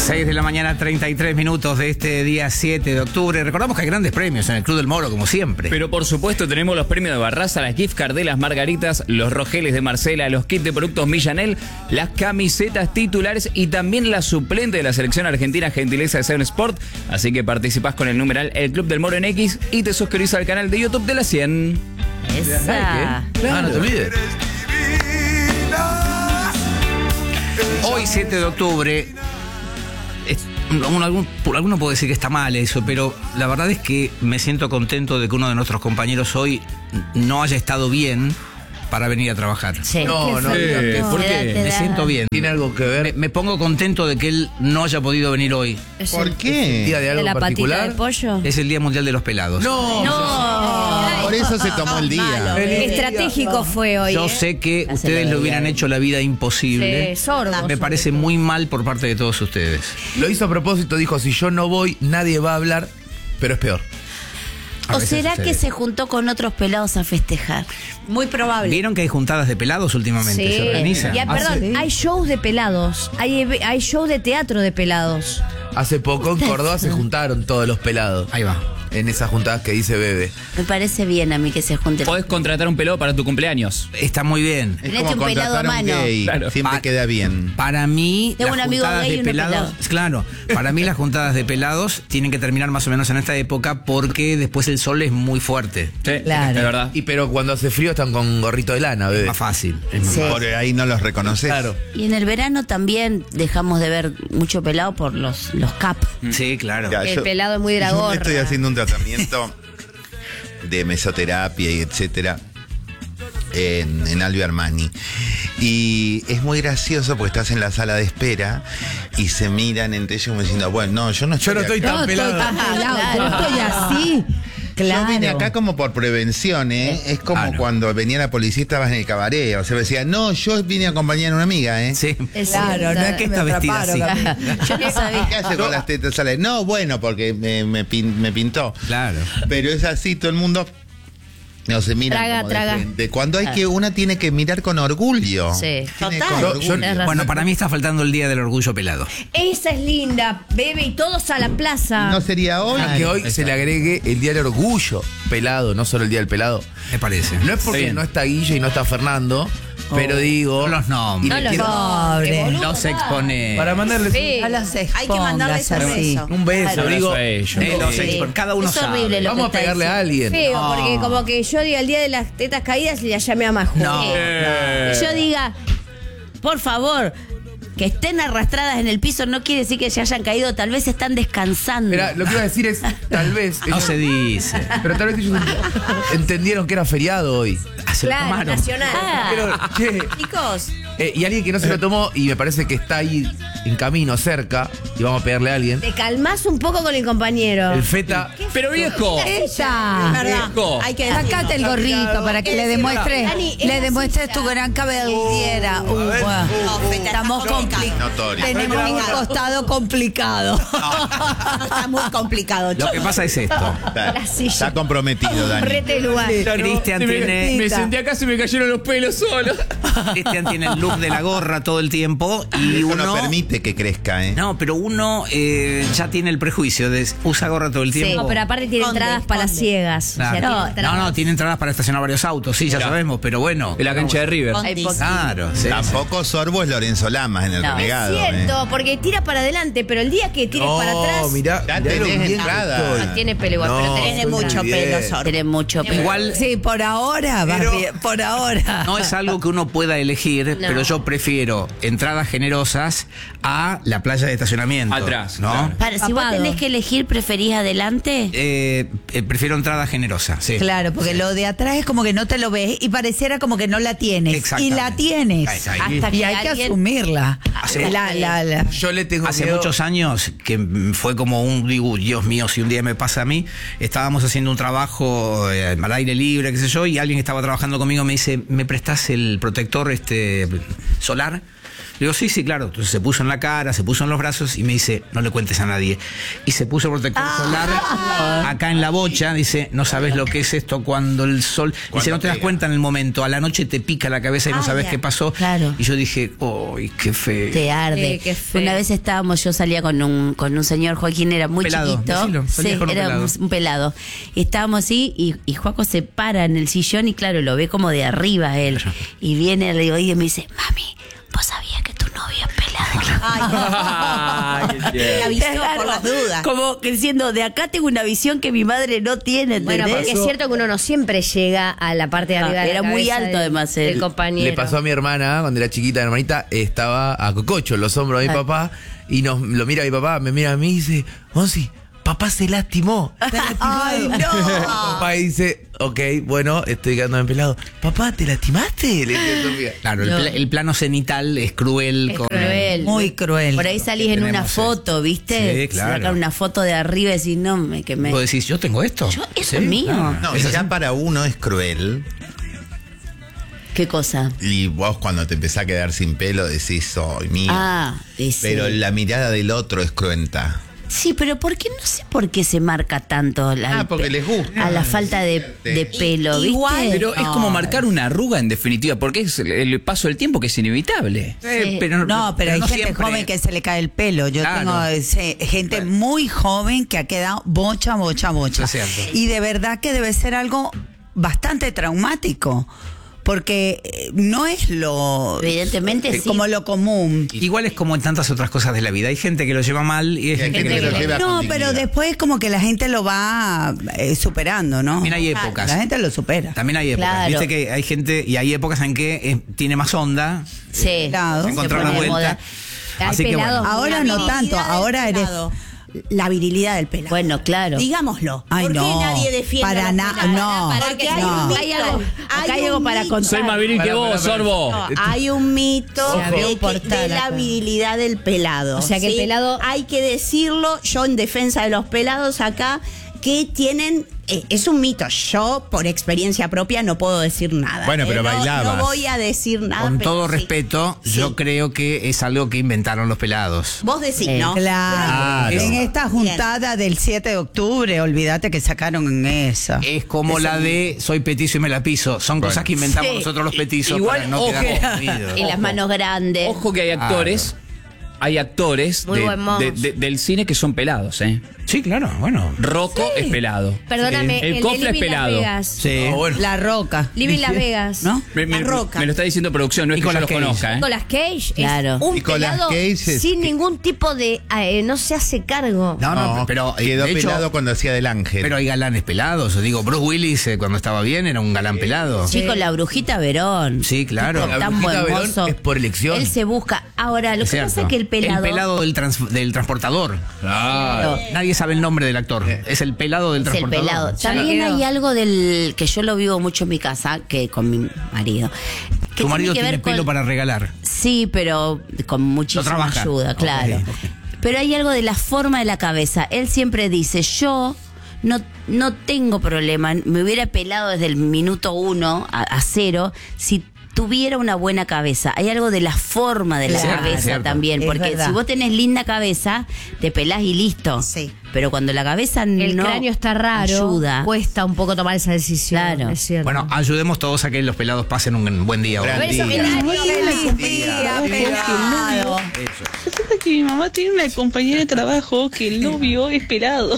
6 de la mañana, 33 minutos de este día 7 de octubre. Recordamos que hay grandes premios en el Club del Moro, como siempre. Pero por supuesto tenemos los premios de Barraza, las gift card de las Margaritas, los rogeles de Marcela, los kits de productos Millanel, las camisetas titulares y también la suplente de la selección argentina, gentileza de Seven Sport. Así que participás con el numeral El Club del Moro en X y te suscribís al canal de YouTube de la 100. Esa. No te olvides. Hoy 7 de octubre, alguno puede decir que está mal eso, pero la verdad es que me siento contento de que uno de nuestros compañeros hoy no haya estado bien para venir a trabajar. Sí. No, ¿por qué? Me siento bien. ¿Tiene algo que ver? Me pongo contento de que él no haya podido venir hoy. ¿Por qué? ¿Día de algo la particular? patita de pollo? Es el Día Mundial de los Pelados. No. Por eso se tomó el día. Malo. Estratégico fue hoy. Yo sé que ustedes le hubieran hecho la vida imposible. Sí, sordos. Me parece muy mal por parte de todos ustedes. Lo hizo a propósito, dijo, si yo no voy, nadie va a hablar, pero es peor. A ¿O veces será sucede. que se juntó con otros pelados a festejar? Muy probable. ¿Vieron que hay juntadas de pelados últimamente? Sí. Se organizan. Ya, perdón, ¿sí? hay shows de pelados. Hay shows de teatro de pelados. Hace poco en Córdoba se juntaron todos los pelados. Ahí va. En esas juntadas que dice Bebe. Me parece bien a mí que se junten. Podés contratar un pelado para tu cumpleaños. Está muy bien. Es Tenete como un pelado contratar a a un mano. gay. Claro. Siempre queda bien. Para mí, Tengo las un amigo juntadas gay y de uno pelados, pelado. claro, para mí las juntadas de pelados tienen que terminar más o menos en esta época porque después el sol es muy fuerte. Sí, Claro. de verdad. Y pero cuando hace frío están con gorrito de lana, Es Bebe. más fácil. Es más Sí. fácil. Por ahí no los reconoces. Claro. Y en el verano también dejamos de ver mucho pelado por los cap. Sí, claro. Ya, El pelado es muy de la yo gorra. estoy haciendo un tratamiento de mesoterapia y etcétera en Albi Armani. Y es muy gracioso porque estás en la sala de espera y se miran entre ellos como diciendo, bueno, no, yo no estoy acá. tan pelado. Yo estoy así. Yo vine acá como por prevención, ¿eh? Es como Claro. cuando venía la policía y estabas en el cabaret. O sea, decía, no, yo vine a acompañar a una amiga, ¿eh? Sí. Claro, no es que está vestida así. Yo no sabía. ¿Qué hace con las tetas sale? No, bueno, porque me pintó. Claro. Pero es así, todo el mundo no se mira Traga, como de traga. frente. Cuando hay que, una tiene que mirar con orgullo. Sí. Tiene Total. con orgullo. Tenés razón. Bueno, para mí está faltando el Día del Orgullo Pelado. Esa es linda, bebe, y todos a la plaza. ¿No sería hoy? Que hoy se le agregue el día del orgullo pelado, no solo el día del pelado. Me parece. No es porque bien. no está Guille y no está Fernando, pero digo. No los nombres. y No le los quiero- nombres. No se expone. Para mandarles Sí. No los Hay que mandarles un así. beso. un beso, Claro. digo. Abrazo a ellos. No se Sí. expone. Cada uno Es sabe. horrible lo Vamos a que está pegarle a diciendo. alguien. Feo, No. porque como que yo diga el día de las tetas caídas y la llame a Majo. No. Y yo diga, Por favor, que estén arrastradas en el piso no quiere decir que se hayan caído, tal vez están descansando. Mira, lo que iba a decir es, tal vez. No ellos- se dice. Pero tal vez ellos entendieron que era feriado hoy. Se lo claro, tomaron. nacional. Pero, che, Chicos, y alguien que no se lo tomó y me parece que está ahí en camino cerca y vamos a pegarle a alguien. te calmás un poco con el compañero. El feta. Pero viejo. Ella. Viejo. Hay que Sacate el gorrito para que le demuestres, Dani, es le demuestres racista. tu gran cabellera. Buah. Estamos complicados. Notorio. Tenemos un costado complicado. Está muy complicado. Lo que pasa es esto. La silla. Está comprometido, Dani. Correte el lugar. Cristian Se me- tiene- Me senté acá, se me cayeron los pelos solo. Cristian tiene el look de la gorra todo el tiempo y Eso uno... no permite que crezca, ¿eh? No, pero uno ya tiene el prejuicio de usa gorra todo el tiempo. No, pero aparte tiene Esconde, entradas para esconde. ciegas. Claro. O sea, tiene No, entradas. tiene entradas para estacionar varios autos, sí, ya Claro. sabemos, pero bueno. De la cancha de River. Hay poquito. Claro, sí. Tampoco Sorbo es Lorenzo Lamas en el No, renegado. Es cierto, porque tira para adelante, pero el día que tires para atrás, mirá, Ya mirá lo tenés bien que entrada. estoy. no tiene pelo igual, No, pero tenés Tiene mucho muy bien. pelo, Sorbo. Tiene mucho pelo. Igual Sí, por ahora, va Pero- bien, por ahora. no es algo que uno pueda elegir, No. pero yo prefiero entradas generosas a la playa de estacionamiento. Atrás, ¿no? claro. Para, si vos Papado. tenés que elegir, ¿preferís adelante? Prefiero entrada generosa, sí. Claro, porque lo de atrás es como que no te lo ves y pareciera como que no la tienes. Y Exactamente. la tienes. Ahí. Hasta Y que hay que alguien- asumirla. Hace- La. Yo le tengo Hace miedo. muchos años que fue como digo, Dios mío, si un día me pasa a mí, estábamos haciendo un trabajo al aire libre, qué sé yo, y alguien estaba trabajando conmigo me dice, ¿me prestás el protector solar? Le digo, sí, claro. Entonces se puso en la cara, se puso en los brazos y me dice, no le cuentes a nadie. Y se puso protector solar acá en la bocha. Dice, no sabes lo que es esto cuando el sol... Dice, no te das cuenta en el momento. A la noche te pica la cabeza y no sabes qué pasó. Claro. Y yo dije, ¡ay, qué feo! Te arde. Qué feo. Una vez yo salía con un señor, Joaquín era muy Pelado, chiquito. decilo, salías con un era pelado. un pelado. Y estábamos así y Joaco se para en el sillón y claro, lo ve como de arriba él. Y viene, le digo, y me dice, mami, ¿vos sabías que tu novio es pelado? Te avisó por las dudas. Como que diciendo, de acá tengo una visión que mi madre no tiene, Bueno, ¿entendés? porque es cierto que uno no siempre llega a la parte de arriba de la era muy cabeza alto, además, del él. compañero. Le pasó a mi hermana, cuando era chiquita, mi hermanita, estaba a cococho en los hombros de mi papá, y lo mira mi papá, me mira a mí y dice, Monsi, papá se lastimó. Está lastimado. ¡Ay, no! Papá dice, ok, bueno, estoy quedando en pelado. Papá, ¿te lastimaste? Le dice Sofía. Claro, el plano cenital es cruel. Es con- cruel. Muy cruel. Por ahí salís en una foto, ¿viste? Sí, claro. Sacar una foto de arriba y decís, no, me quemé. Vos decís, yo tengo esto. Eso es mío. claro. No, y ya para uno es cruel. ¿Qué cosa? Y vos cuando te empezás a quedar sin pelo decís, soy mío. Sí. Pero la mirada del otro es cruenta. Sí, pero ¿por qué? No sé por qué se marca tanto Porque les gusta. a la falta de pelo, ¿viste? Igual- Pero es como marcar una arruga en definitiva, porque es el paso del tiempo que es inevitable. Sí. Pero No, pero hay gente siempre. joven que se le cae el pelo. Yo Claro. tengo gente muy joven que ha quedado bocha. Eso es cierto. Y de verdad que debe ser algo bastante traumático. Porque no es Evidentemente sí. como lo común. Igual es como en tantas otras cosas de la vida. Hay gente que lo lleva mal y hay gente que lo lleva lleva No, con pero dignidad. después como que la gente lo va superando, ¿no? También hay épocas. La gente lo supera. También hay épocas. Claro. Viste que hay gente y hay épocas en que tiene más onda. Sí. Claro. Se Encontrar pone la de vuelta. moda. Hay Así que pelados bueno. Ahora muy no amigos. tanto, ahora eres... La virilidad del pelado. Bueno, claro. Digámoslo. Ay, ¿Por qué no. nadie defiende Para a los nada, pelados? no. Porque No. hay un mito. Hay algo- acá hay algo un para mito. contar. Soy más viril que vos, Sorbo. No, hay un mito Se abrió de, un portal de la acá. virilidad del pelado. O sea que el pelado- Hay que decirlo, yo en defensa de los pelados acá, que tienen... es un mito. Yo, por experiencia propia, no puedo decir nada. Bueno, pero No- bailabas. No voy a decir nada. Con pero todo sí. respeto, Sí. yo creo que es algo que inventaron los pelados. Vos decís, ¿no? Claro. Claro. En esta juntada del 7 de octubre, olvídate que sacaron en esa. Es como la de soy petizo y me la piso. Son Bueno. cosas que inventamos Sí. nosotros los petizos Igual, para no ojo. quedar confundidos. Y las manos grandes. Ojo que hay actores. Hay actores Muy buen mozo. del cine que son pelados, ¿eh? Sí, claro, bueno. Rocco es pelado. Perdóname, El de cofre es Living pelado. Las Vegas. Sí. No, bueno. La Roca. Living Las Vegas. ¿No? Me La Roca. lo está diciendo producción, no es que yo Nicolas los Cage. conozca, ¿eh? Nicolas Cage Claro. es un Nicolas pelado Cage es- sin ningún tipo de... no se hace cargo. No, pero quedó de hecho, pelado cuando hacía del ángel. pero hay galanes pelados. Digo, Bruce Willis cuando estaba bien era un galán pelado. Chicos, la brujita Verón. Sí, claro. La Tan brujita buen Verón mozo. es por elección. Él se busca. Ahora, lo Es que pasa cierto. es que el pelado. El pelado del transportador. Claro. Nadie sabe el nombre del actor. Es el pelado del Es el transportador. pelado. También quedó. hay algo del que yo lo vivo mucho en mi casa, que con mi marido. Que Tu marido tiene que tiene ver con- pelo para regalar. Sí, pero con muchísima trabaja. ayuda, claro. Ok. Pero hay algo de la forma de la cabeza. Él siempre dice, yo no tengo problema, me hubiera pelado desde el minuto 1 a 0 si tuviera una buena cabeza. Hay algo de la forma de la Claro, cabeza cierto. también, Es porque verdad. si vos tenés linda cabeza, te pelás y listo. Sí. Pero cuando la cabeza El no cráneo está raro. ayuda. Cuesta un poco tomar esa decisión. Claro. Es cierto. Bueno, ayudemos todos a que los pelados pasen un buen día. hoy. Gran Por eso, día. feliz Día pelado. Resulta que mi mamá tiene una compañera de trabajo que el novio es pelado.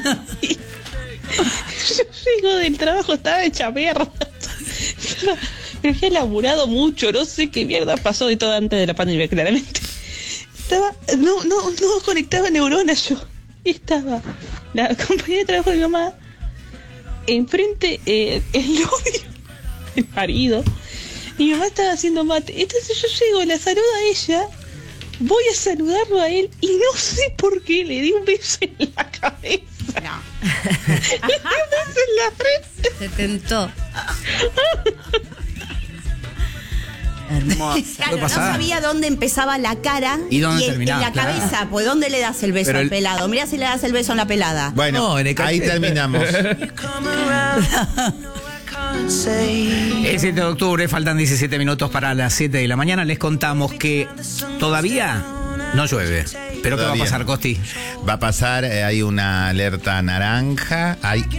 Yo llego del trabajo, estaba hecha mierda. Me había laburado mucho, no sé qué mierda pasó de todo antes de la pandemia, claramente. No conectaba neuronas yo. Y estaba la compañera de trabajo de mi mamá, enfrente el novio, el marido, y mi mamá estaba haciendo mate. Entonces yo llego, la saludo a ella, voy a saludarlo a él y no sé por qué le di un beso en la cabeza. Le di un beso en la frente. Se tentó. Hermosa. Claro, no pasar. sabía dónde empezaba la cara ¿Y dónde en terminaba? la Claro. cabeza. Pues, ¿dónde le das el beso Pero al el- pelado? Mirá si le das el beso en la pelada. Bueno, No, en el ahí cachete. terminamos. El 7 de octubre, faltan 17 minutos para las 7 de la mañana. Les contamos que todavía no llueve. ¿Pero qué va a Todavía. pasar, Costi? Va a pasar, hay una alerta naranja.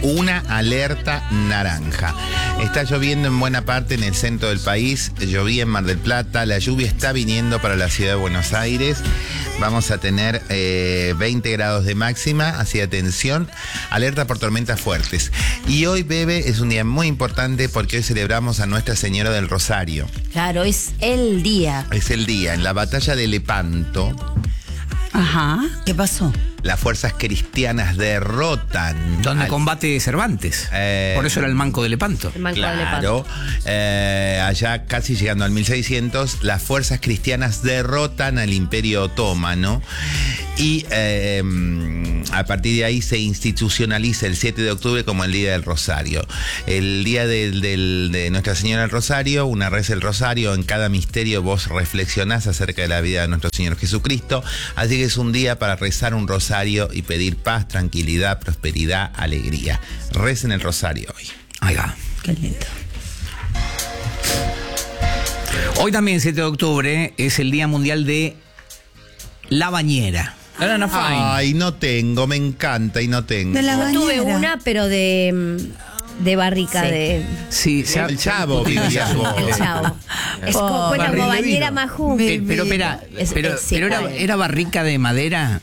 Está lloviendo en buena parte en el centro del país. Llovía en Mar del Plata. La lluvia está viniendo para la ciudad de Buenos Aires. Vamos a tener 20 grados de máxima. Así, atención, alerta por tormentas fuertes. Y hoy, Bebe, es un día muy importante porque hoy celebramos a Nuestra Señora del Rosario. Claro, es el día. Es el día. En la batalla de Lepanto, Ajá. ¿Qué pasó? las fuerzas cristianas derrotan. Donde al- combate Cervantes. Por eso era el manco de Lepanto. El manco de Lepanto. Claro, allá casi llegando al 1600, las fuerzas cristianas derrotan al Imperio Otomano y a partir de ahí se institucionaliza el 7 de octubre como el Día del Rosario. El Día de Nuestra Señora del Rosario, una reza del Rosario, en cada misterio vos reflexionás acerca de la vida de nuestro Señor Jesucristo, así que es un día para rezar un rosario y pedir paz, tranquilidad, prosperidad, alegría. Recen el rosario hoy. Ahí va. Qué lindo. Hoy también, 7 de octubre, es el Día Mundial de la Bañera. Banana Fine. Ay, no tengo, me encanta y no tengo. De la Yo tuve bañera. una, pero de barrica, Sí. de... Sí, El Chavo vivías vos. El chavo. Es Oh, cuenta barril como de bañera vino. Majú. Mi Pero vida. espera, pero sí, era, ¿cuál? ¿era barrica de madera